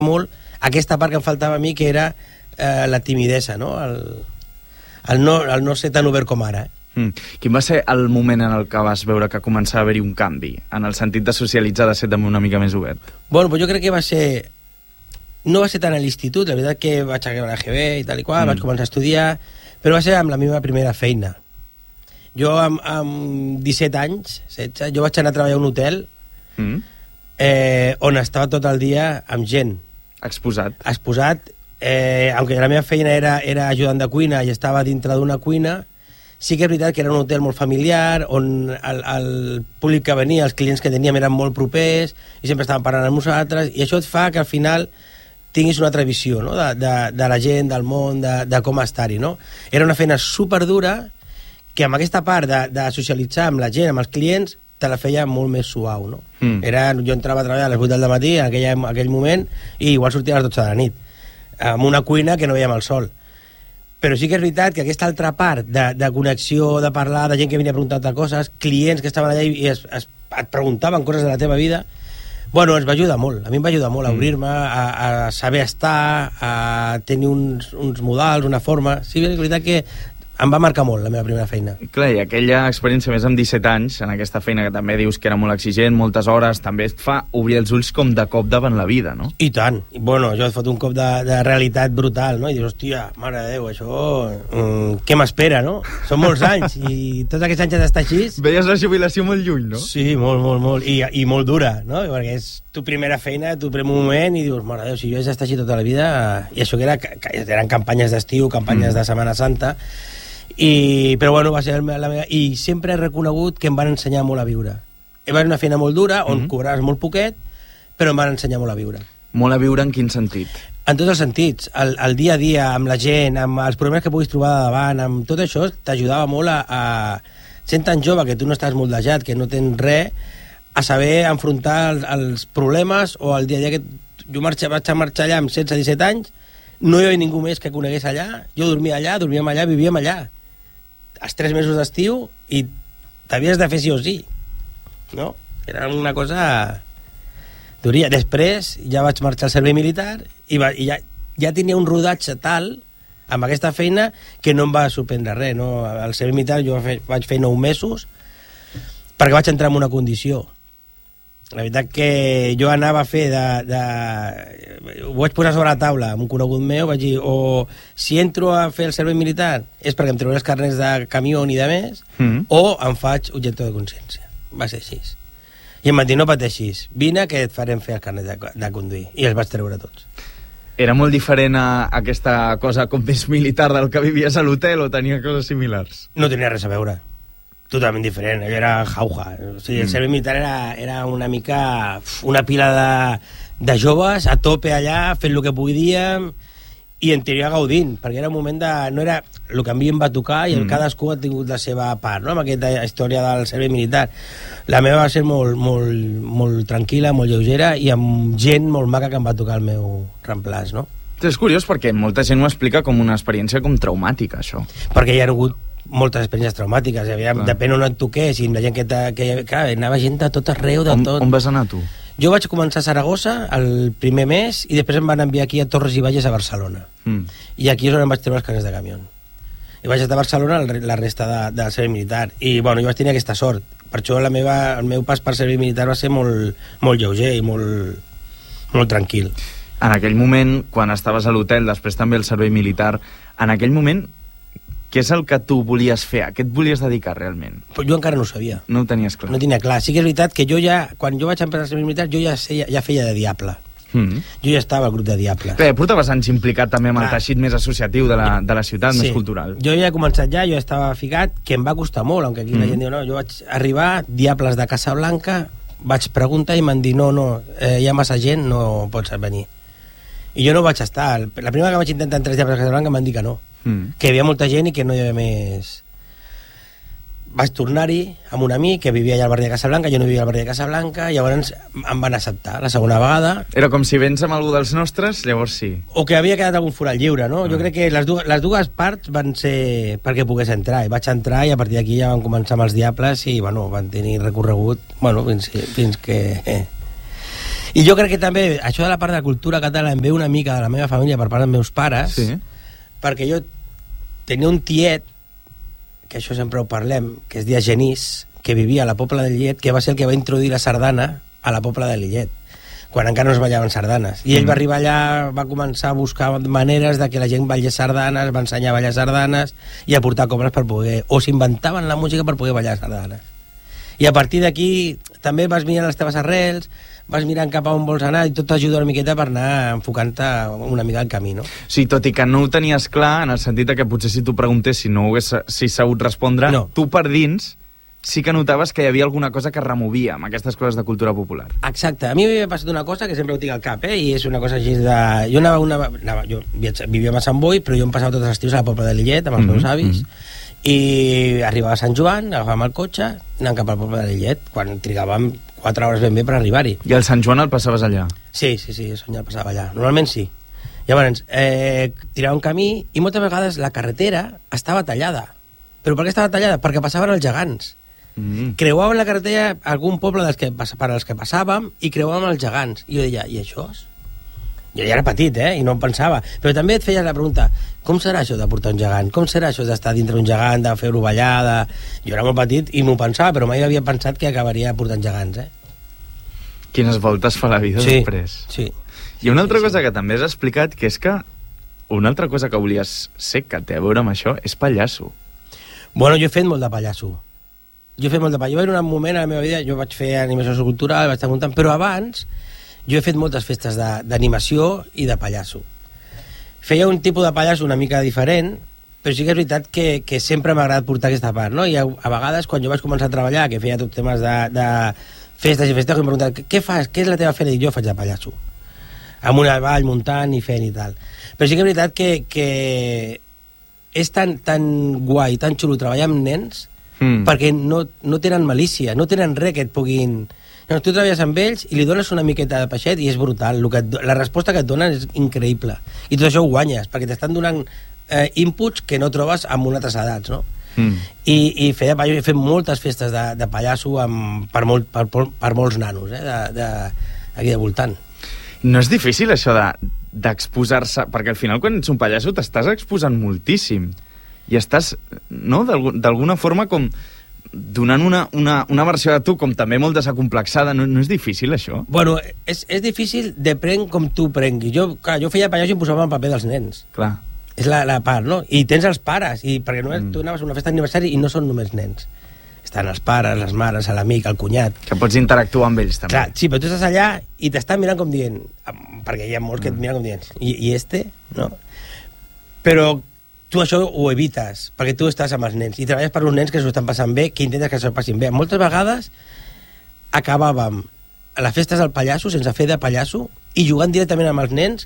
molt aquesta part que em faltava a mi, que era la timidesa, no? El no ser tan obert com ara. Quin va ser el moment en el que vas veure que començava a haver-hi un canvi, en el sentit de socialitzar, de ser també una mica més obert? Bueno, pues jo crec que va ser... No va ser tant a l'institut, la veritat que vaig acabar a l'AGB i tal i qual, vaig començar a estudiar, però va ser amb la meva primera feina. Jo amb 17 anys, 16, jo vaig anar a treballar a un hotel on estava tot el dia amb gent. Exposat. Aunque la meva feina era ajudant de cuina i estava dintre d'una cuina, sí que és veritat que era un hotel molt familiar, on el públic que venia, els clients que teníem eren molt propers i sempre estaven parlant amb nosaltres, i això et fa que al final tinguis una altra visió, no? de la gent, del món, de com estar-hi, no? Era una feina superdura que amb aquesta part de socialitzar amb la gent, amb els clients, te la feia molt més suau, no? Jo entrava a treballar a les 8 del matí en aquell moment i igual sortia a les 12 de la nit, amb una cuina que no veiem el sol. Però sí que és veritat que aquesta altra part de connexió, de parlar, de gent que venia a preguntar-te coses, clients que estaven allà i et preguntaven coses de la teva vida, bueno, ens va ajudar molt. A mi em va ajudar molt a obrir-me, a saber estar, a tenir uns modals, una forma. Sí, és veritat que em va marcar molt la meva primera feina. Clar, i aquella experiència més amb 17 anys, en aquesta feina que també dius que era molt exigent, moltes hores, també et fa obrir els ulls com de cop davant la vida, no? I tant. Bueno, jo et fot un cop de realitat brutal, no? I dius, hòstia, mare de Déu, això... què m'espera, no? Són molts anys, i tots aquests anys has d'estar així... Veies la jubilació molt lluny, no? Sí, molt. I molt dura, no? Perquè és tu primera feina, tu primer moment, i dius, mare de Déu, si jo he d'estar així tota la vida... I això que eren campanyes d'estiu, campanyes de Setmana Santa... però bueno, va ser la meva... I sempre he reconegut que em van ensenyar molt a viure. Va ser una feina molt dura, on cobraves molt poquet, però em van ensenyar molt a viure. Molt a viure en quin sentit? En tots els sentits. El dia a dia, amb la gent, amb els problemes que puguis trobar davant, amb tot això t'ajudava molt a sent tan jove que tu no estàs moldejat, que no tens res, a saber enfrontar els problemes o el dia a dia que... Jo vaig marxar allà amb 16-17 anys, no hi havia ningú més que conegués allà, jo dormia allà, dormíem allà, vivíem allà. Els 3 mesos d'estiu i t'havies de fer sí o sí, no? Era una cosa duria. Després ja vaig marxar al servei militar i ja tenia un rodatge tal amb aquesta feina que no em va sorprendre res, no? Al servei militar jo vaig fer 9 mesos perquè vaig entrar en una condició. La veritat que jo anava a fer ho vaig posar sobre la taula amb un conegut meu, vaig dir, o si entro a fer el servei militar és perquè em treuré els carnets de camió i de més, o em faig objector de consciència. Va ser així. I em van dir, no pateixis, vine que et farem fer el carnet de conduir. I els vaig treure tots. Era molt diferent a aquesta cosa com més militar del que vivies a l'hotel, o tenia coses similars? No tenia res a veure. Totalment diferent, allò era jauja. O sigui, el servei militar era una mica una pila de joves a tope allà, fent el que podíem i en teoria gaudint, perquè era un moment de... No era el que a mi em va tocar i cadascú ha tingut la seva part, no?, amb aquesta història del servei militar. La meva va ser molt tranquil·la, molt lleugera i amb gent molt maca que em va tocar el meu reemplaç, no? És curiós perquè molta gent ho explica com una experiència com traumàtica, això. Perquè hi ha hagut moltes experiències traumàtiques, depèn on et toqués, i la gent clar, anava gent de tot arreu, de tot. On vas anar tu? Jo vaig començar a Saragossa el primer mes i després em van enviar aquí a Torres i Bages a Barcelona. I aquí és on em vaig treure els carnets de camió. I vaig estar a Barcelona la resta del servei militar. I bueno, jo vaig tenir aquesta sort. Per això el meu pas per servei militar va ser molt lleuger i molt tranquil. En aquell moment, quan estaves a l'hotel, després també al servei militar, en aquell moment, què és el que tu volies fer? A què et volies dedicar realment? Però jo encara no ho sabia. No ho tenies clar? No tenia clar. Sí que és veritat que jo quan jo vaig empezar a ser militar, jo ja feia de diable. Jo ja estava al grup de diables. Bé, portaves anys implicat també amb el teixit més associatiu de la ciutat, més cultural. Jo ja he començat jo estava ficat, que em va costar molt, aunque aquí la gent diu no. Jo vaig arribar, Diables de Casablanca, vaig preguntar i m'han dit no, hi ha massa gent, no pots venir. I jo no vaig estar. La primera que vaig intentar entrar als Diables de Casablanca m'han dit que no. Que hi havia molta gent i que no hi havia més. Vaig tornar-hi amb un amic que vivia allà al barri de Casablanca, jo no vivia al barri de Casablanca, i llavors em van acceptar la segona vegada. Era com si vens amb algú dels nostres, llavors sí. O que havia quedat algun forat lliure, no? Jo crec que les dues parts van ser perquè pogués entrar, i vaig entrar i a partir d'aquí ja van començar amb els Diables i bueno, van tenir recorregut fins que... I jo crec que també això de la part de la cultura catalana em ve una mica de la meva família per part dels meus pares, Sí. perquè jo tenia un tiet, que això sempre ho parlem, que es deia Genís, que vivia a la Pobla de Lillet, que va ser el que va introduir la sardana a la Pobla de Lillet, quan encara no es ballaven sardanes. I ell va arribar allà, va començar a buscar maneres de que la gent ballés sardanes, va ensenyar a ballar sardanes i a portar cobres per poder... O s'inventaven la música per poder ballar sardanes. I a partir d'aquí també vas mirar les teves arrels, vas mirant cap a on vols anar i tot t'ajuda una miqueta per anar enfocant-te una mica al camí, no? Sí, tot i que no ho tenies clar, en el sentit que potser si t'ho preguntessis no ho haguessis sabut respondre, No. tu per dins sí que notaves que hi havia alguna cosa que removia amb aquestes coses de cultura popular. Exacte. A mi m'ha passat una cosa que sempre ho tinc al cap, i és una cosa així de... Jo vivia a Sant Boi, però jo em passava tots els estius a la Pobla de Lillet amb els meus avis, i arribava a Sant Joan, agafàvem el cotxe, anàvem cap al Poble de Lillet, quan trigàvem 4 hores ben bé per arribar-hi. I el Sant Joan el passaves allà? Sí, el Sant Joan passava allà. Normalment sí. Llavors, tirava un camí i moltes vegades la carretera estava tallada. Però per què estava tallada? Perquè passaven els gegants. Creuaven la carretera algun poble per als que passàvem i creuàvem els gegants. I jo deia, i això? Jo ja era petit, i no em pensava. Però també et feies la pregunta, com serà això de portar un gegant? Com serà això d'estar dintre un gegant, de fer-ho ballada? Jo era molt petit i m'ho pensava, però mai havia pensat que acabaria portant gegants, Quines voltes fa la vida després. Sí. I una altra cosa que també has explicat, que és que una altra cosa que volies ser que té a veure amb això és pallasso. Bueno, jo he fet molt de pallasso. Jo va haver un moment a la meva vida, jo vaig fer animació cultural, vaig estar muntant, però abans jo he fet moltes festes d'animació i de pallasso. Feia un tipus de pallasso una mica diferent, però sí que és veritat que sempre m'ha agradat portar aquesta part, no? I a vegades, quan jo vaig començar a treballar, que feia tots temes de festes i festes, em preguntaven, què fas? Què és la teva feina? I jo faig de pallasso. Amb una ball, muntant i fent i tal. Però sí que és veritat que és tan guai, tan xulo treballar amb nens, perquè no tenen malícia, no tenen res que et puguin... Llavors, tu treballes amb ells i li dones una miqueta de peixet i és brutal. La resposta que et donen és increïble. I tot això ho guanyes, perquè t'estan donant inputs que no trobes amb unes edats, no? I he fet moltes festes de pallasso per molts nanos, aquí de voltant. No és difícil això d'exposar-se, perquè al final quan ets un pallasso t'estàs exposant moltíssim i estàs, no, d'alguna forma com donant una versió de tu com també molt desacomplexada. No és difícil això? Bueno, és difícil, depèn com tu prenguis. Jo feia pallasso i em posava el paper dels nens. Clar. És la part, no? I tens els pares, perquè tu anaves a una festa d'aniversari i no són només nens. Estan els pares, les mares, l'amic, el cunyat... Que pots interactuar amb ells, també. Clar, sí, però tu estàs allà i t'estan mirant com dient... Perquè hi ha molts que et miren com dient... I este? No? Però tu això ho evites, perquè tu estàs amb els nens i treballes per uns nens que s'ho estan passant bé, que intentes que s'ho passin bé. Moltes vegades acabàvem a les festes del pallasso, sense fer de pallasso, i jugant directament amb els nens,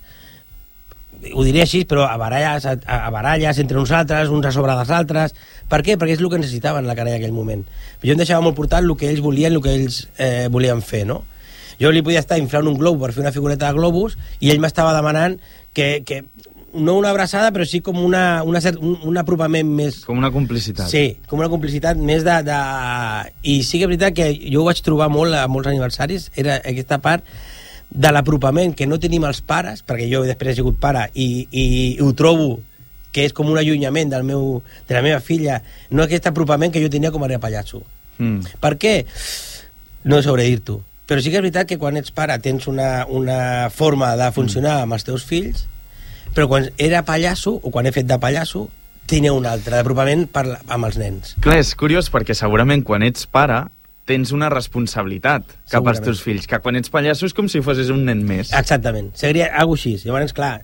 ho diré així, però a baralles entre nosaltres, uns a sobre dels altres. Per què? Perquè és el que necessitaven la canalla en aquell moment. Jo em deixava molt portar el que ells volien, el que ells volien fer, no? Jo li podia estar inflant un globo per fer una figureta de globus i ell m'estava demanant que no una abraçada, però sí com un apropament més... Com una complicitat. Sí, com una complicitat més de... I sí que és veritat que jo ho vaig trobar molt a molts aniversaris, era aquesta part de l'apropament que no tenim els pares, perquè jo després he sigut pare i ho trobo que és com un allunyament de la meva filla, no aquest apropament que jo tenia com a pallasso. Per què? No sabré dir-t'ho. Però sí que és veritat que quan ets pare tens una forma de funcionar amb els teus fills, però quan era pallasso, o quan he fet de pallasso, tenia un altre d'apropament amb els nens. Clar, és curiós perquè segurament quan ets pare tens una responsabilitat cap als teus fills, que quan ets pallasso és com si fossis un nen més. Exactament, seria alguna cosa així. Llavors, clar,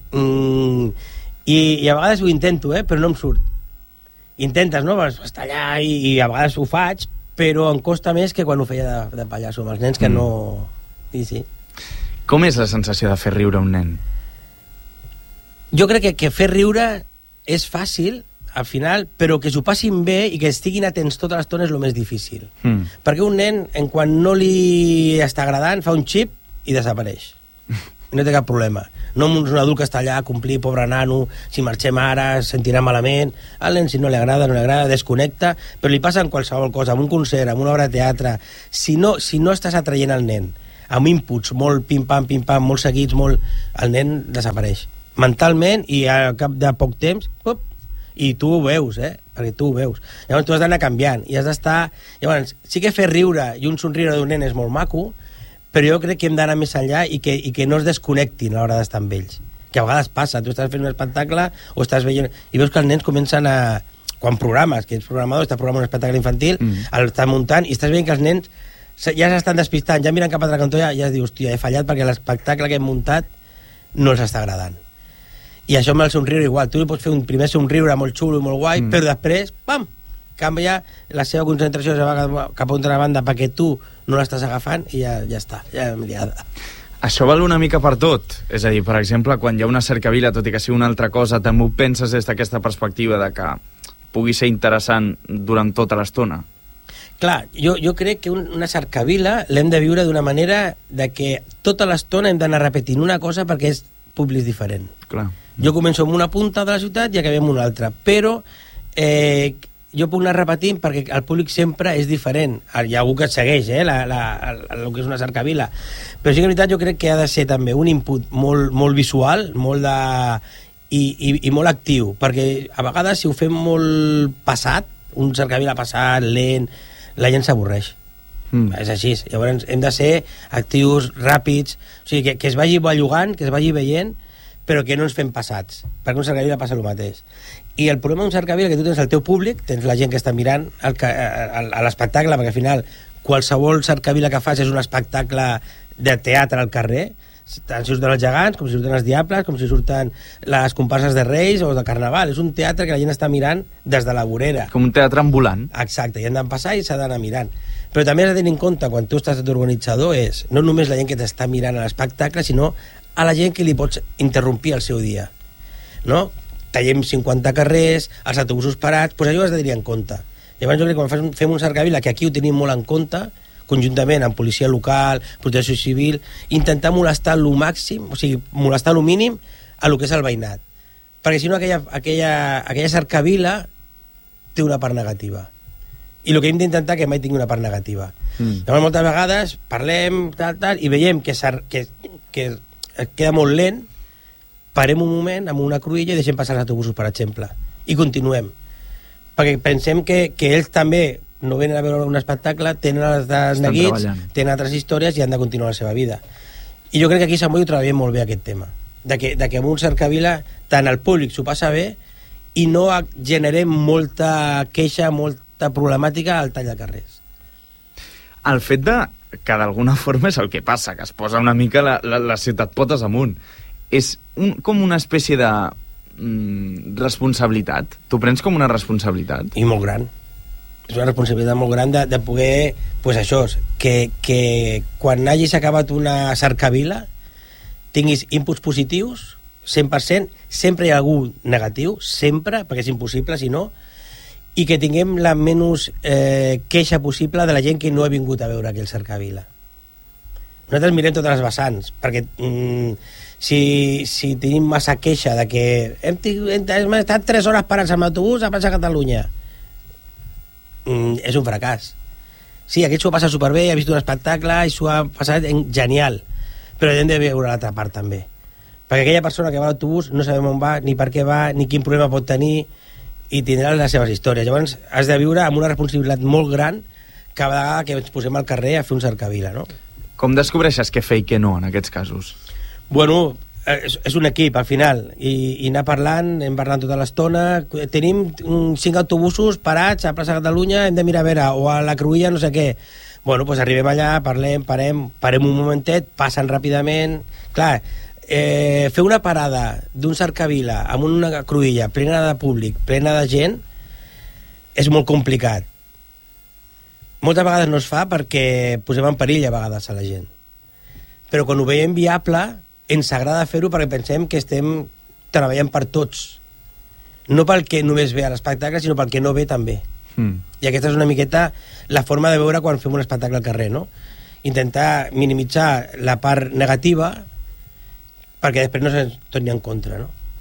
i a vegades ho intento, però no em surt. Intentes, no?, estar allà i a vegades ho faig, però em costa més que quan ho feia de pallasso amb els nens, que no... I sí. Com és la sensació de fer riure un nen? Jo crec que fer riure és fàcil, al final, però que s'ho passin bé i que estiguin atents tota l'estona és el més difícil. Perquè un nen, en quan no li està agradant, fa un xip i desapareix. No té cap problema. No un adult que està allà a complir, pobre nano, si marxem ara, sentirà malament. Al nen, si no li agrada, desconnecta, però li passa en qualsevol cosa, en un concert, en una obra de teatre. Si no estàs atraient al nen amb inputs molt pim-pam, molt seguits, el nen desapareix. Mentalment, i al cap de poc temps, i tu ho veus, perquè tu ho veus. Llavors tu has d'anar canviant, i has d'estar... Llavors, sí que fer riure i un somriure d'un nen és molt maco, però jo crec que hem d'anar més enllà i que no es desconnectin a l'hora d'estar amb ells. Que a vegades passa, tu estàs fent un espectacle o estàs veient... I veus que els nens comencen a... Quan programes, que ets programador, estàs programant un espectacle infantil, l'estàs muntant, i estàs veient que els nens ja s'estan despistant, ja miren cap a l'altre cantó, ja es diu, hòstia, he fallat perquè l'espectacle que hem muntat no els està agradant. I això amb el somriure igual. Tu li pots fer un primer somriure molt xulo i molt guai, però després, pam, canvia, la seva concentració se va cap a una banda perquè tu no l'estàs agafant i ja està, ja hem liada. Això val una mica per tot. És a dir, per exemple, quan hi ha una cercavila, tot i que sigui una altra cosa, també ho penses des d'aquesta perspectiva de que pugui ser interessant durant tota l'estona? Clar, jo crec que una cercavila l'hem de viure d'una manera de que tota l'estona hem d'anar repetint una cosa perquè és públic diferent. Clar. Jo començo amb una punta de la ciutat i acabem amb una altra, però jo puc anar repetint perquè el públic sempre és diferent. Hi ha algú que et segueix, el que és una cercavila. Però sí que en veritat jo crec que ha de ser també un input molt visual, molt i molt actiu, perquè a vegades si ho fem molt passat, un cercavila passat, lent, la gent s'avorreix. És així. Llavors hem de ser actius, ràpids, o sigui, que es vagi bellugant, que es vagi veient, però que no ens fem passats, perquè un cercavila passa el mateix. I el problema d'un cercavila que tu tens el teu públic, tens la gent que està mirant a l'espectacle, perquè al final qualsevol cercavila que fas és un espectacle de teatre al carrer, tant si surten els gegants, com si surten els diables, com si surten les comparses de Reis o de Carnaval. És un teatre que la gent està mirant des de la vorera. Com un teatre ambulant. Exacte, i han de passar i s'ha d'anar mirant. Però també has de tenir en compte, quan tu estàs d'organitzador, és no només la gent que t'està mirant a l'espectacle, sinó a la gent que li pots interrompir el seu dia. No? Tallem 50 carrers, els autobusos parats, doncs allò has de tenir en compte. Llavors jo crec que quan fem un cercavila, que aquí ho tenim molt en compte, conjuntament amb policia local, protecció civil, intentar molestar el màxim, o sigui, molestar el mínim a lo que és el veïnat. Perquè si no aquella cercavila té una part negativa. I el que hem d'intentar que mai tingui una part negativa. Llavors moltes vegades parlem, tal, i veiem que queda molt lent, parem un moment amb una cruïlla i deixem passar els autobusos, per exemple, i continuem. Perquè pensem que ells també no venen a veure un espectacle, tenen els neguits, tenen altres històries i han de continuar la seva vida. I jo crec que aquí a Sant Boi ho treballem molt bé, aquest tema, de que amb un cercavila tant el públic s'ho passa bé i no generem molta queixa, molta problemàtica al tall de carrers. El fet de que d'alguna forma és el que passa, que es posa una mica la ciutat potes amunt, és com una espècie de responsabilitat. Tu prens com una responsabilitat? I molt gran. És una responsabilitat molt gran de poder, pues això, que quan hagis acabat una cercavila tinguis inputs positius 100%, sempre hi ha algú negatiu, sempre, perquè és impossible si no, i que tinguem la menys queixa possible de la gent que no ha vingut a veure aquell cercavila. Nosaltres mirem totes les vessants, perquè si tenim massa queixa de que hem estat 3 hores parats amb l'autobús a plaça Catalunya, és un fracàs. Sí, aquest s'ho ha passat superbé, ha vist un espectacle i s'ho ha passat genial, però hem de veure l'altra part també, perquè aquella persona que va a l'autobús no sabem on va, ni per què va, ni quin problema pot tenir, i tindrà les seves històries. Llavors has de viure amb una responsabilitat molt gran cada vegada que ens posem al carrer a fer un cercavila, no? Com descobreixes què fer i què no en aquests casos? Bueno, és un equip al final, i anar parlant, hem parlat tota l'estona. Tenim 5 autobusos parats a plaça Catalunya, hem de mirar a veure, o a la Cruïlla, no sé què. Bueno, doncs arribem allà, parlem un momentet, passen ràpidament. Clar, fer una parada d'un cercavila amb una Cruïlla plena de públic, plena de gent, és molt complicat. Moltes vegades no es fa perquè posem en perill a vegades a la gent, però quan ho veiem viable ens agrada fer-ho perquè pensem que estem treballant per tots, no pel que només ve a l'espectacle, sinó pel que no ve també. I aquesta és una miqueta la forma de veure quan fem un espectacle al carrer, no? Intentar minimitzar la part negativa perquè després no se'ns torni en contra, no?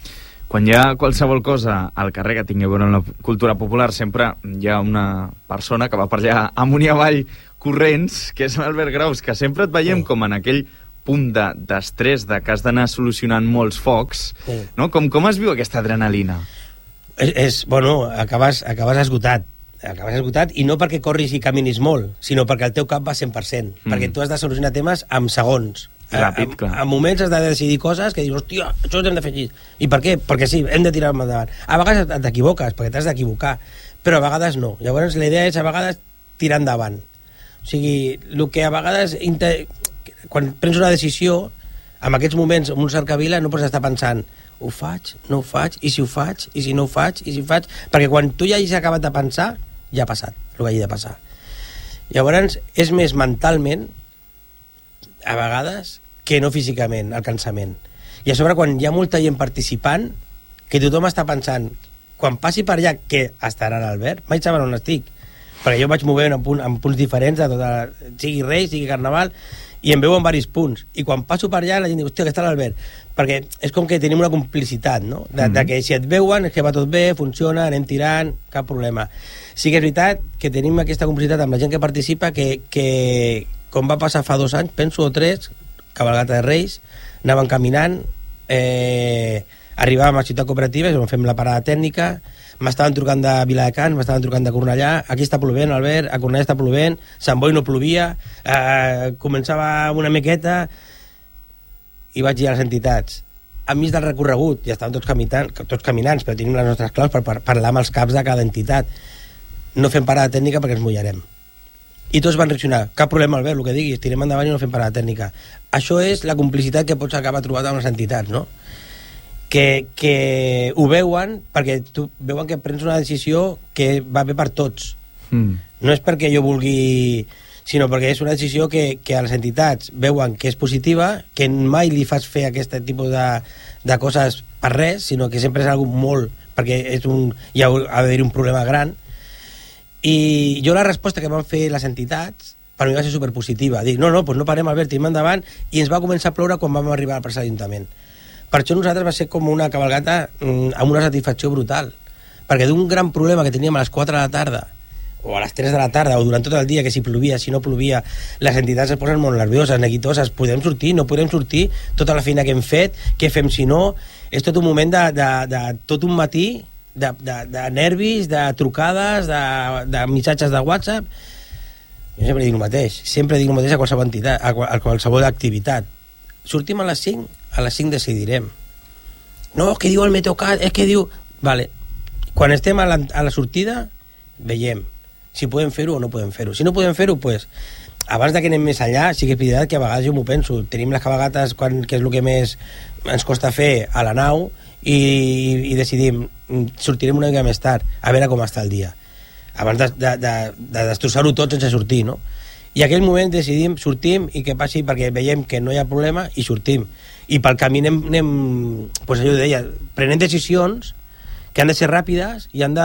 Quan hi ha qualsevol cosa al carrer que tingui a veure amb la cultura popular, sempre hi ha una persona que va per allà amunt i avall corrents, que és l'Albert Graus, que sempre et veiem com en aquell punt d'estrès, de que has d'anar solucionant molts focs, no? Com es viu aquesta adrenalina? Bueno, acabes esgotat. Acabes esgotat, i no perquè corris i caminis molt, sinó perquè el teu cap va 100%, perquè tu has de solucionar temes en segons. Ràpid, clar. En moments has de decidir coses que dius, hòstia, això ho hem de fer així. I per què? Perquè sí, hem de tirar endavant. A vegades t'equivoques, perquè t'has d'equivocar, però a vegades no. Llavors la idea és a vegades tirar endavant. O sigui, el que a vegades quan prens una decisió, en aquests moments, en un cercavila, no pots estar pensant ho faig, no ho faig, i si ho faig, i si no ho faig, i si ho faig... Perquè quan tu ja hagis acabat de pensar, ja ha passat el que hagi de passar. Llavors, és més mentalment, a vegades, que no físicament, el cansament. I a sobre, quan hi ha molta gent participant, que tothom està pensant, quan passi per allà, que estarà l'Albert, mai saben on estic, perquè jo vaig movent en punts diferents, sigui Reis, sigui Carnaval, i em veu en diversos punts, i quan passo per allà la gent diu, hòstia, que està l'Albert, perquè és com que tenim una complicitat, no? De que si et veuen és que va tot bé, funciona, anem tirant, cap problema. Sí que és veritat que tenim aquesta complicitat amb la gent que participa, que com va passar fa 2 anys, penso, o 3, cabalgata de Reis, anaven caminant, arribàvem a Ciutat Cooperativa, vam fer la parada tècnica, m'estaven trucant de Viladecans, m'estaven trucant de Cornellà, aquí està plovent, Albert, a Cornellà està plovent, Sant Boi no plovia, començava una miqueta, i vaig dir a les entitats, enmig del recorregut, ja estaven tots caminants, però tenim les nostres claus per parlar amb els caps de cada entitat, no fem parada tècnica perquè ens mullarem. I tots van reaccionar, cap problema, Albert, el que diguis, tirem endavant i no fem parada tècnica. Això és la complicitat que pots acabar trobant amb les entitats, no? Que ho veuen perquè veuen que prens una decisió que va bé per tots. No és perquè jo vulgui, sinó perquè és una decisió que a les entitats veuen que és positiva, que mai li fas fer aquest tipus de coses per res, sinó que sempre és algo molt, perquè hi ha d'haver un problema gran. I jo la resposta que van fer les entitats per mi va ser superpositiva, dir, no, doncs no parem, Albert, tirem endavant, i ens va començar a ploure quan vam arribar al plaça d'Ajuntament. Per això nosaltres va ser com una cabalgata amb una satisfacció brutal, perquè d'un gran problema que teníem a les 4 de la tarda o a les 3 de la tarda o durant tot el dia, que si plovia, si no plovia, les entitats es posen molt nervioses, neguitoses, podem sortir, no podem sortir, tota la feina que hem fet, què fem si no, és tot un moment de tot un matí de nervis, de trucades, de missatges de WhatsApp. Jo sempre dic el mateix a qualsevol entitat, a qualsevol activitat. Sortim a les 5, a les 5 decidirem. No, que diu el Meteocat, és que diu... Vale. Quan estem a la sortida, veiem si podem fer-ho o no podem fer-ho. Si no podem fer-ho, pues, abans que anem més enllà, sí que és veritat que a vegades jo m'ho penso. Tenim les cabalgates, que és el que més ens costa fer a la nau, i decidim, sortirem una mica més tard, a veure com està el dia. Abans de destrossar-ho tot sense sortir, no? I en aquell moment decidim, sortim, i què passi, perquè veiem que no hi ha problema, i sortim. I pel camí anem pues allò deia, prenent decisions que han de ser ràpides i han de...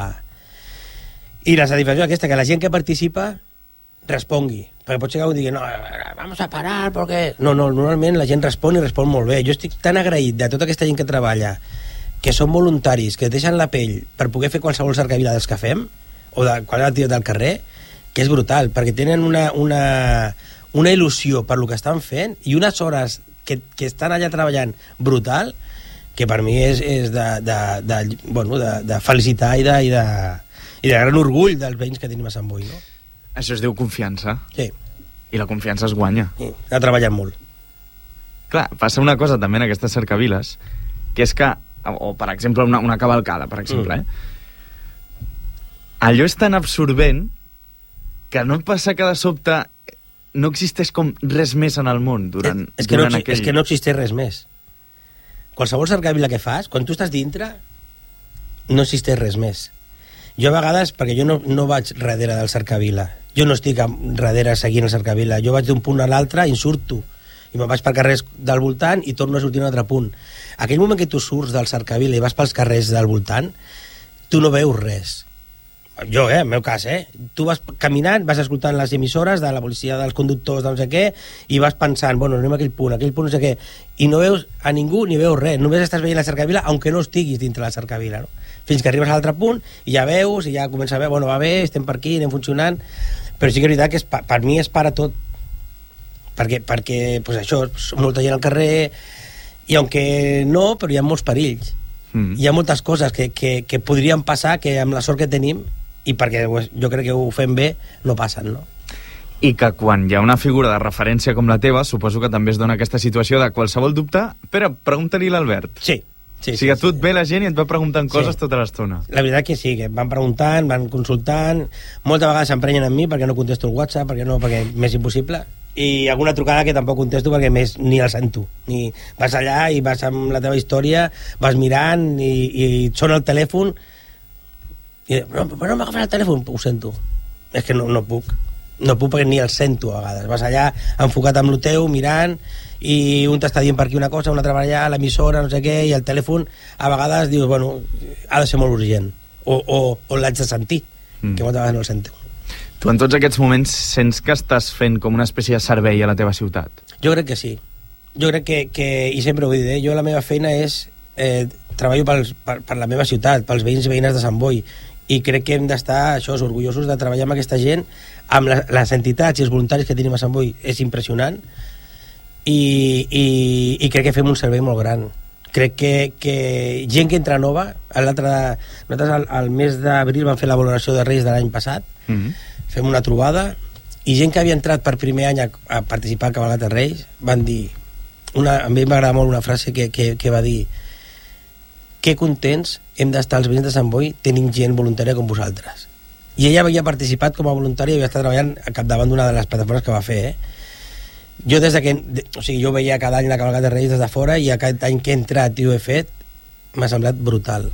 I la satisfacció aquesta, que la gent que participa respongui. Perquè pot ser que algú digui, no, vamos a parar, perquè... No, normalment la gent respon i respon molt bé. Jo estic tan agraït de tota aquesta gent que treballa, que són voluntaris, que deixen la pell per poder fer qualsevol cercavila dels que fem, o de qualsevol activitat del carrer, que és brutal, perquè tenen una il·lusió per lo que estan fent i unes hores que estan allà treballant brutal, que per mi és de felicitar i de gran orgull dels veïns que tenim a Sant Boi, no? Això es diu confiança. Sí. I la confiança es guanya. Sí, ha treballat molt. Clar, passa una cosa també en aquestes cercaviles, que és que, o per exemple una cavalcada, per exemple, allò és tan absorbent que no et passa que de sobte no existeix com res més en el món durant aquell... És que no existeix res més. Qualsevol cercavila que fas, quan tu estàs dintre, no existeix res més. Jo a vegades, perquè jo no vaig darrere del cercavila, jo no estic darrere seguint el cercavila, jo vaig d'un punt a l'altre i surto, i me'n vaig per carrers del voltant i torno a sortir a un altre punt. Aquell moment que tu surts del cercavila i vas pels carrers del voltant, tu no veus res. jo, en el meu cas, tu vas caminant, vas escoltant les emissores de la policia, dels conductors, de no sé què, i vas pensant, bueno, anem a aquell punt, no sé què, i no veus a ningú ni veus res, només estàs veient la cercavila, aunque no estiguis dintre la cercavila, no? Fins que arribes a l'altre punt, i ja veus, i ja comença a veure, bueno, va bé, estem per aquí, anem funcionant, però sí que és veritat que per mi es para tot, perquè pues això, molta gent al carrer, i aunque no, però hi ha molts perills. Hi ha moltes coses que podrien passar, que amb la sort que tenim, i perquè jo crec que ho fem bé, no passen, no? I que quan hi ha una figura de referència com la teva, suposo que també es dona aquesta situació de qualsevol dubte. Pere, pregunta-li l'Albert. Sí. O sigui, a tu et ve la gent i et va preguntant coses tota l'estona. La veritat que sí, que van preguntant, van consultant, moltes vegades s'emprenyen amb mi perquè no contesto el WhatsApp, perquè m'és impossible, i alguna trucada que tampoc contesto perquè més ni la sento, ni vas allà i vas amb la teva història, vas mirant i sona el telèfon i però no m'agafes el telèfon, ho sento, és que no puc perquè ni el sento a vegades, vas allà enfocat amb el teu, mirant, i un t'està dient per aquí una cosa, una altra per allà, l'emissora, no sé què, i el telèfon a vegades dius, bueno, ha de ser molt urgent o l'haig de sentir, que moltes vegades no el sento. Tu en tots aquests moments sents que estàs fent com una espècie de servei a la teva ciutat? Jo crec que sí. Jo crec que i sempre ho he dit, jo la meva feina és treballo per la meva ciutat, pels veïns i veïnes de Sant Boi, i crec que hem d'estar orgullosos de treballar amb aquesta gent, amb les entitats i els voluntaris que tenim a Sant Boi. És impressionant i crec que fem un servei molt gran. Crec que gent que entra nova, nosaltres al mes d'abril vam fer la valoració de Reis de l'any passat, fem una trobada, i gent que havia entrat per primer any a participar a Cavalcata de Reis van dir, a mi m'agrada molt una frase que va dir: que contents hem d'estar els veïns de Sant Boi tenint gent voluntària com vosaltres. I ella havia participat com a voluntària i havia estat treballant al capdavant d'una de les plataformes que va fer, Jo jo veia cada any la Cavalcata de Reis des de fora, i aquest any que he entrat i ho he fet m'ha semblat brutal,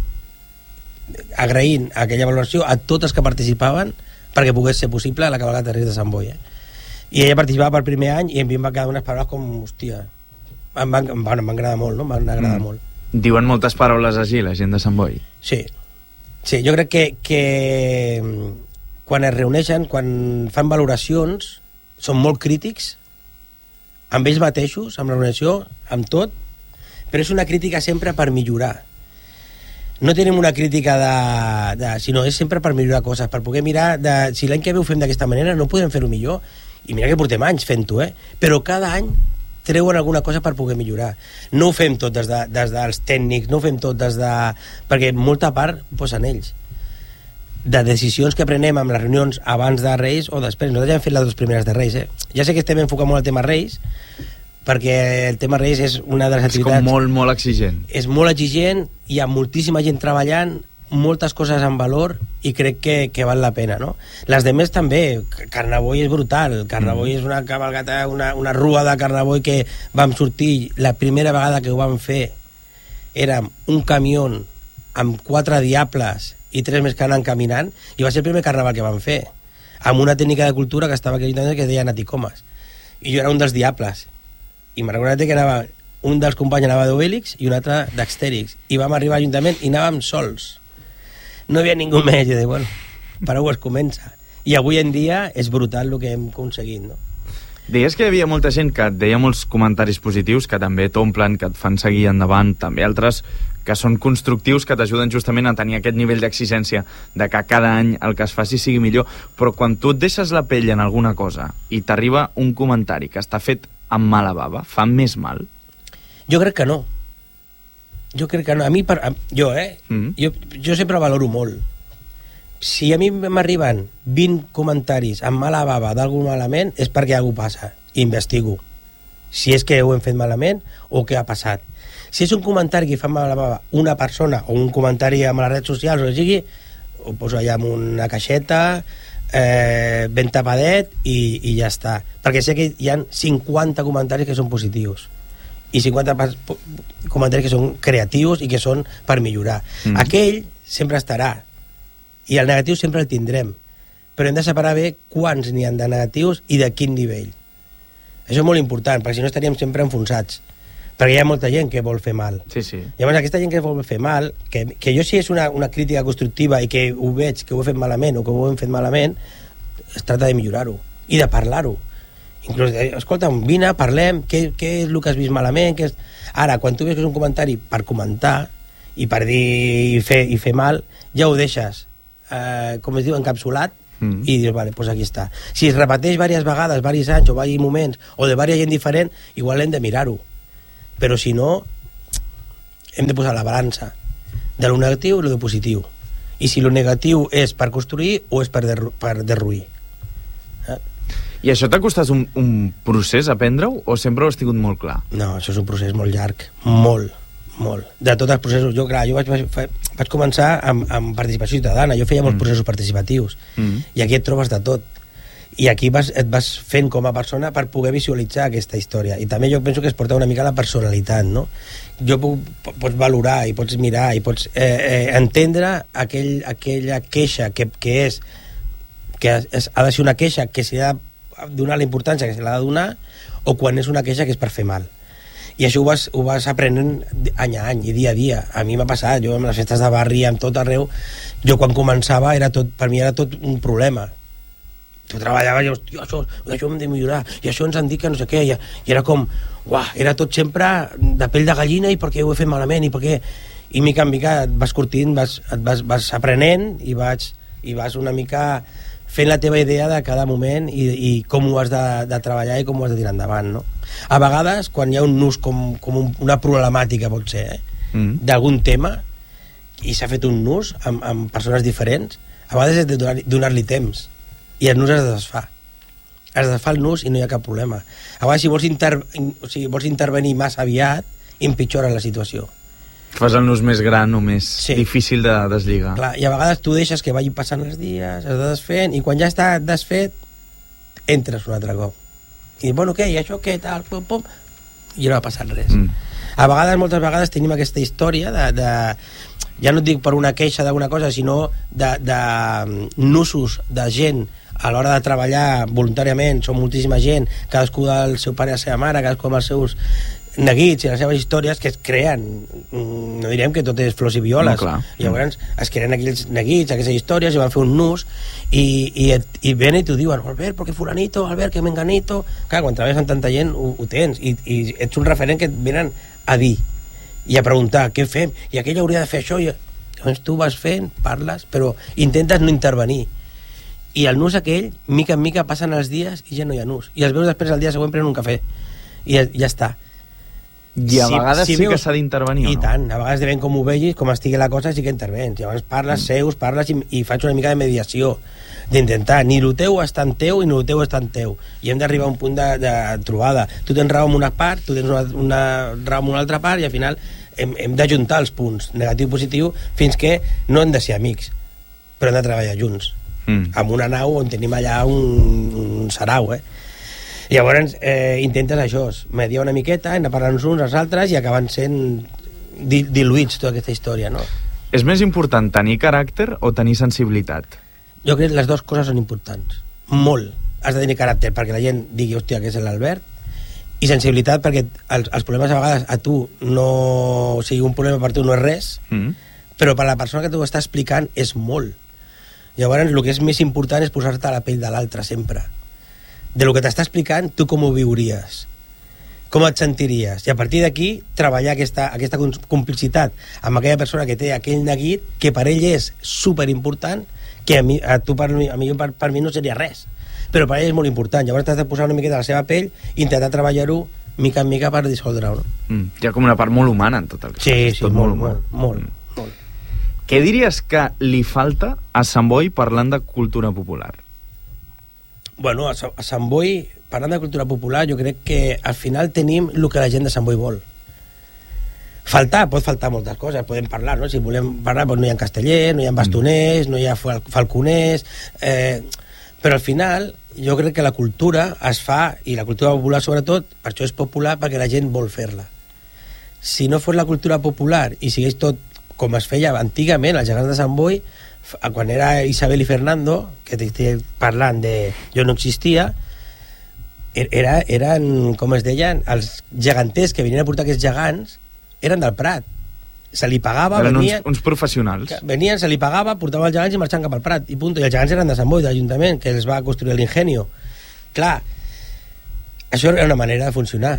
agraint aquella valoració a tots els que participaven perquè pogués ser possible la Cavalcata de Reis de Sant Boi, I ella participava per primer any i a mi em va quedar unes paraules com, hòstia, em van agradar molt, no? Em van agradar molt. Diuen moltes paraules així la gent de Sant Boi? Sí, jo crec que quan es reuneixen, quan fan valoracions, són molt crítics amb ells mateixos, amb la reunió, amb tot, però és una crítica sempre per millorar. No tenim una crítica sinó és sempre per millorar coses, per poder mirar si l'any que ve ho fem d'aquesta manera no podem fer-ho millor, i mira que portem anys fent-ho, però cada any treuen alguna cosa per poder millorar. No ho fem tot des dels tècnics, no ho fem tot perquè molta part ho posen ells, de decisions que prenem amb les reunions abans de Reis o després. Nosaltres ja hem fet les dues primeres de Reis, Ja sé que estem enfocant molt al tema Reis, perquè el tema Reis és una de les activitats... És com molt, molt exigent. És molt exigent, hi ha moltíssima gent treballant, moltes coses en valor, i crec que val la pena, no? Les demés també. Carnavoi és brutal. Carnavoi és una cavalcata, una rua de Carnavoi que vam sortir, la primera vegada que ho vam fer érem un camió amb 4 diables i 3 més que anant caminant, i va ser el primer carnaval que vam fer, amb una tècnica de cultura que estava aquí que deia Naticomas, i jo era un dels diables, i me'n recordo que un dels companys anava d'Obélix i un altre d'Astèrix, i vam arribar a l'Ajuntament i anàvem sols, no hi havia ningú més, i dic, bueno, per on es comença, i avui en dia és brutal el que hem aconseguit, no? Deies que hi havia molta gent que et deia molts comentaris positius, que també t'omplen, que et fan seguir endavant, també altres que són constructius, que t'ajuden justament a tenir aquest nivell d'exigència, de que cada any el que es faci sigui millor, però quan tu et deixes la pell en alguna cosa i t'arriba un comentari que està fet amb mala bava, fa més mal? Jo crec que no. A mi, jo sempre valoro molt. Si a mi m'arriben 20 comentaris amb mala bava d'algun malament, és perquè alguna passa, i investigo si és que ho hem fet malament o què ha passat. Si és un comentari que fa mala bava una persona, o un comentari amb les redes socials o sigui, ho poso allà en una caixeta ben tapadet i ja està, perquè sé que hi ha 50 comentaris que són positius i 50 comentaris que són creatius i que són per millorar. Aquell sempre estarà, i el negatiu sempre el tindrem, però hem de separar bé quants n'hi ha de negatius i de quin nivell. Això és molt important, perquè si no estaríem sempre enfonsats, perquè hi ha molta gent que vol fer mal. Sí, sí. Llavors, aquesta gent que vol fer mal, que jo si és una crítica constructiva i que ho veig, que ho he fet malament o que ho hem fet malament, es tracta de millorar-ho i de parlar-ho. Inclús, escolta'm, vine, parlem, què és el que has vist malament, Ara, quan tu veus que és un comentari per comentar i per dir i fer mal, ja ho deixes, com es diu, encapsulat, i dius, vale, doncs aquí està. Si es repeteix diverses vegades, diversos anys o diversos moments, o de diversa gent diferent, igual hem de mirar-ho. Però si no, hem de posar la balança de lo negatiu i lo positiu. I si lo negatiu és per construir o és per derruir. I això t'ha costat un procés aprendre-ho o sempre ho has tingut molt clar? No, això és un procés molt llarg, molt. De tots els processos. Jo vaig començar amb participació ciutadana, jo feia molts processos participatius, i aquí et trobes de tot. I aquí et vas fent com a persona per poder visualitzar aquesta història. I també jo penso que es porta una mica la personalitat, no? Pots valorar i pots mirar i pots entendre aquella queixa que ha de ser una queixa que s'ha de donar la importància que se l'ha de donar, o quan és una queixa que és per fer mal. I això ho vas aprenent any a any i dia a dia. A mi m'ha passat, jo amb les festes de barri, amb tot arreu, jo quan començava per mi era tot un problema. Tu treballava i això hem de millorar, i això ens han dit que no sé què, i era com, era tot sempre de pell de gallina, i per què ho he fet malament, i per què... I mica en mica et vas curtint, vas aprenent, i vas una mica fent la teva idea de cada moment i com ho has de treballar i com ho has de tirar endavant, no? A vegades, quan hi ha un nus com una problemàtica, pot ser, d'algun tema, i s'ha fet un nus amb persones diferents, a vegades és de donar-li temps, i el nus es desfà. Es desfà el nus i no hi ha cap problema. A vegades, si vols intervenir massa aviat, empitjora la situació. Fas el nus més gran o més difícil de deslligar. Clar, i a vegades tu deixes que vagi passant els dies, es va desfent, i quan ja està desfet, entres un altre cop. I bueno, què? I això què? Tal, pum, i no ha passat res. A vegades, moltes vegades, tenim aquesta història ja no et dic per una queixa d'alguna cosa, sinó de nusos de gent a l'hora de treballar voluntàriament. Són moltíssima gent, cadascú del seu pare i la seva mare, cadascú amb els seus neguits i les seves històries que es creen. No direm que tot és flors i violes. No, llavors es creen aquells neguits, aquestes històries, i van fer un nus i ven i t'ho diuen, Albert, perquè fulanito, Albert, que menganito. Clar, quan treballes amb tanta gent ho tens i ets un referent que et venen a dir i a preguntar, què fem? I aquell hauria de fer això, i llavors tu vas fent, parles, però intentes no intervenir. I el nus aquell, mica en mica passen els dies i ja no hi ha nus, i els veus després el dia següent prenen un cafè i ja està. I a vegades sí que s'ha d'intervenir, o no? I tant, a vegades depèn com ho vegis, com estigui la cosa, sí que intervens. Llavors parles, parles i faig una mica de mediació, d'intentar, ni el teu és tan teu i ni el teu és tan teu. I hem d'arribar a un punt de trobada. Tu tens raó en una part, tu tens una raó en una altra part, i al final hem d'ajuntar els punts, negatiu i positiu, fins que no hem de ser amics, però hem de treballar junts. Amb una nau on tenim allà un sarau, I llavors intentes això, mediar una miqueta, anar parlant uns als altres i acaben sent diluïts tota aquesta història, no? És més important tenir caràcter o tenir sensibilitat? Jo crec que les dues coses són importants, molt. Has de tenir caràcter perquè la gent digui, hòstia, que és l'Albert, i sensibilitat perquè els problemes a vegades a tu no... O sigui, un problema per tu no és res, però per la persona que t'ho està explicant és molt. Llavors el que és més important és posar-te a la pell de l'altre sempre. De lo que t'està explicant, tu com ho viuries, com et sentiries, i a partir d'aquí treballar aquesta complicitat amb aquella persona que té aquell neguit que per ell és superimportant, que per mi no seria res, però per ell és molt important. Llavors t'has de posar una miqueta a la seva pell i intentar treballar-ho mica en mica per dissoldre-ho, no? Hi ha com una part molt humana en tot el que fas. Sí, molt. Què diries que li falta a Sant Boi parlant de cultura popular? Bueno, a Sant Boi, parlant de cultura popular, jo crec que al final tenim el que la gent de Sant Boi vol. Pot faltar moltes coses, podem parlar, no? Si volem parlar, doncs no hi ha castellers, no hi ha bastoners, no hi ha falconers, però al final jo crec que la cultura es fa, i la cultura popular sobretot, per això és popular, perquè la gent vol fer-la. Si no fos la cultura popular i sigués tot com es feia antigament, als gegants de Sant Boi, quan era Isabel i Fernando, que t'estic parlant de Jo no existia, eren, com es deien, els geganters que venien a portar aquests gegants eren del Prat. Se li pagava, eren venien... uns professionals. Venien, se li pagava, portaven els gegants i marxaven cap al Prat. I punt. I els gegants eren de Sant Boi, de l'Ajuntament, que els va construir l'Ingenio. Clar, això era una manera de funcionar.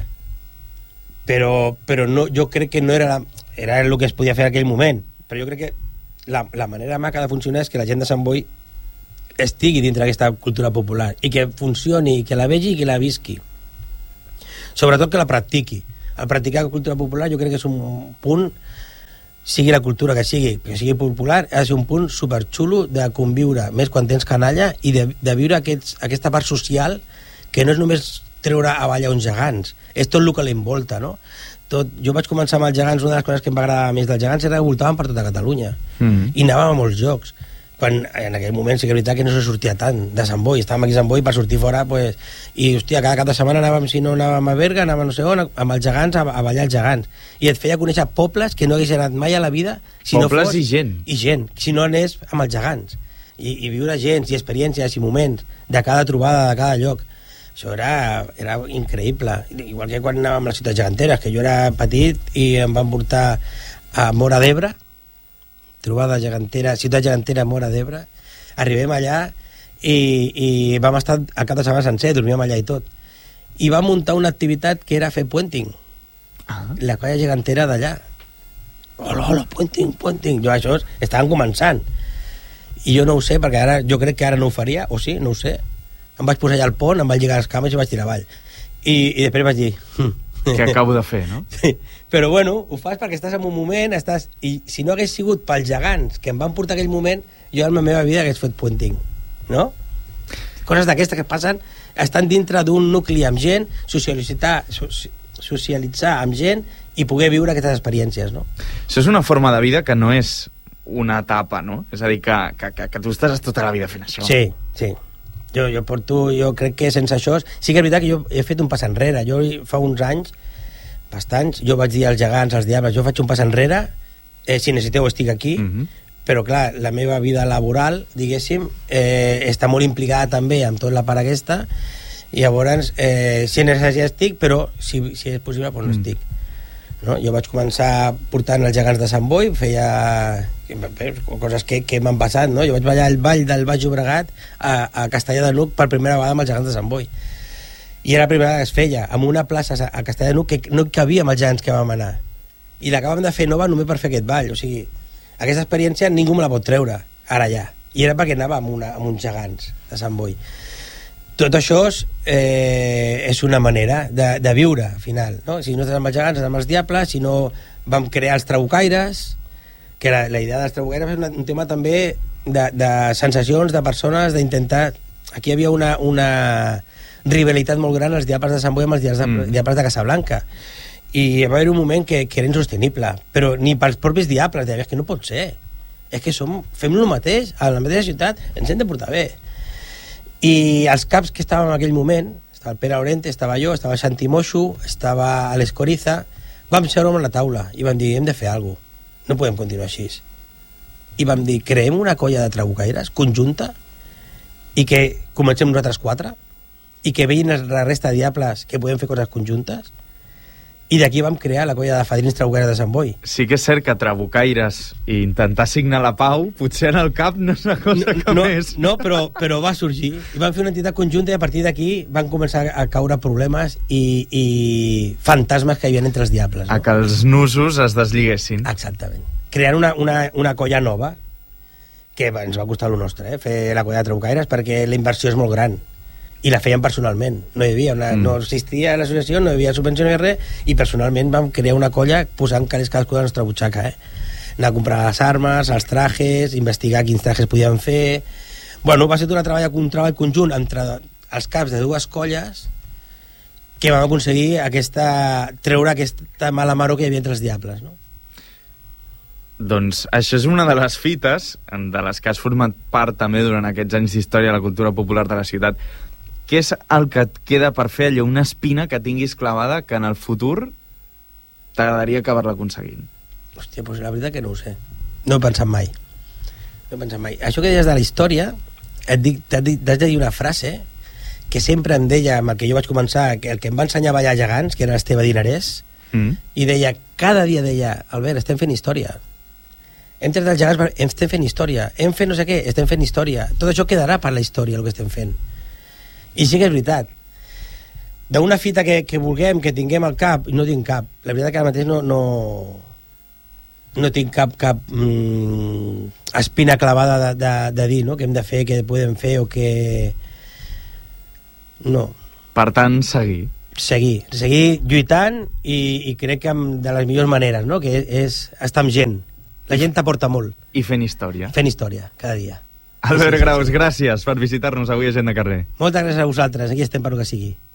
Però no, jo crec que no era el que es podia fer en aquell moment. Però jo crec que la manera maca de funcionar és que la gent de Sant Boi estigui dintre d'aquesta cultura popular i que funcioni, que la vegi i que la visqui, sobretot que la practiqui. Al practicar la cultura popular jo crec que és un punt, sigui la cultura que sigui popular, ha de ser un punt superxulo de conviure, més quan tens canalla, i de viure aquesta part social que no és només treure a ballar uns gegants, és tot el que l'envolta, no? Jo vaig començar amb els gegants, una de les coses que em va agradar més dels gegants era que voltaven per tota Catalunya i anàvem a molts llocs, quan en aquell moment sí que és veritat que no se sortia tant de Sant Boi, estàvem aquí a Sant Boi per sortir fora, pues, i hòstia, cada cap de setmana anàvem, si no anàvem a Berga, anàvem no sé on, amb els gegants a ballar els gegants, i et feia conèixer pobles que no hagués anat mai a la vida si pobles no fos, i gent, si no anés amb els gegants, i viure gens i experiències i moments de cada trobada, de cada lloc. Això era increïble, igual que quan anàvem a les ciutats geganteres, que jo era petit i em van portar a Móra d'Ebre, trobada gegantera, ciutat gegantera Móra d'Ebre. Arribem allà i vam estar el cap de setmana sencer, dormíem allà i tot, i vam muntar una activitat que era fer puenting, la colla gegantera d'allà. Hola, puenting, jo això estaven començant i jo no ho sé, perquè ara jo crec que ara no ho faria, o sí, no ho sé. Em vaig posar allà al pont, em vaig lligar les cames i vaig tirar avall, i després vaig dir què acabo de fer, no? Sí. Però bueno, ho fas perquè estàs en un moment, i si no hagués sigut pels gegants que em van portar aquell moment, jo en la meva vida hagués fet puenting, no? Coses d'aquestes que passen, estan dintre d'un nucli amb gent, socialitzar amb gent i poder viure aquestes experiències, no? Això és una forma de vida que no és una etapa, no? És a dir, que tu estàs tota la vida fent això. Sí. Jo crec que sense això... Sí que és veritat que jo he fet un pas enrere. Jo fa uns anys, bastants, jo vaig dir als gegants, als diables, jo faig un pas enrere, si necessiteu estic aquí, però clar, la meva vida laboral, diguéssim, està molt implicada també amb tota la part aquesta, i llavors, si necessitat estic, però si és possible, doncs no estic. No? Jo vaig començar portant els gegants de Sant Boi, feia coses que m'han passat, no? Jo vaig ballar el ball del Baix Llobregat a Castellar de Nuc per primera vegada amb els gegants de Sant Boi, i era la primera vegada que es feia en una plaça a Castellar de Nuc que no cabia amb els gegants que vam anar, i l'acabàvem de fer nova només per fer aquest ball. O sigui, aquesta experiència ningú me la pot treure ara ja, i era perquè anava amb uns gegants de Sant Boi. Tot això és una manera de viure, al final, no? Si no estàs amb els gegants, estàs amb els diables. Si no, vam crear els trabucaires, que la idea dels trabucaires és un tema també de sensacions, de persones, d'intentar... Aquí hi havia una rivalitat molt gran als diables de Sant Boi amb els diables de Casablanca, i va haver un moment que era insostenible, però ni pels propis diables, deies que no pot ser, és que fem el mateix a la mateixa ciutat, ens hem de portar bé. I els caps que estàvem en aquell moment, estava el Pere Laurente, estava jo, estava Santi Moixo, estava Alex Coriza, vam seure a la taula i vam dir, hem de fer alguna cosa, no podem continuar així, i vam dir, creem una colla de trabucaires conjunta i que comencem nosaltres 4 i que veïn la resta de diables que podem fer coses conjuntes, i d'aquí vam crear la colla de fadrins trabucaires de Sant Boi. Sí que és cert que trabucaires i intentar signar la pau potser en el cap no és una cosa més. No, però va sorgir i vam fer una entitat conjunta, i a partir d'aquí van començar a caure problemes i fantasmes que hi havia entre els diables, no? A que els nusos es desliguessin. Exactament. Creant una colla nova, que ens va costar lo nostre, fer la colla de trabucaires, perquè la inversió és molt gran i la feien personalment, no hi havia no existia l'associació, no hi havia subvenció, no hi havia res, i personalment vam crear una colla posant calés cadascú de la nostra butxaca, anar a comprar les armes, els trajes, investigar quins trajes podíem fer. Bueno, va ser un treball conjunt entre els caps de dues colles que vam aconseguir treure aquesta mala maror que hi havia entre els diables, no? Doncs això és una de les fites de les que has format part també durant aquests anys d'història de la cultura popular de la ciutat. Què és el que et queda per fer allò, una espina que tinguis clavada que en el futur t'agradaria acabar-la aconseguint? Hòstia, doncs la veritat que no ho sé. No he pensat mai. Això que deies de la història, t'has de dir una frase que sempre em deia, amb el que jo vaig començar, que el que em va ensenyar a ballar gegants, que era Esteve Dinarès, i deia, cada dia deia, Albert, estem fent història. Hem tret els gegants, estem fent història. Hem fet no sé què, estem fent història. Tot això quedarà per la història, el que estem fent. I sí que és veritat. D'una fita que vulguem, que tinguem al cap, no tinc cap. La veritat que ara mateix no tinc cap espina clavada de dir, no?, què hem de fer, què podem fer o què... No. Per tant, seguir lluitant i crec que de les millors maneres, no?, que és estar amb gent. La gent t'aporta molt. I fent història. Fent història, cada dia. Albert Graus, gràcies per visitar-nos avui a Gent de Carrer. Moltes gràcies a vosaltres, aquí estem per el que sigui.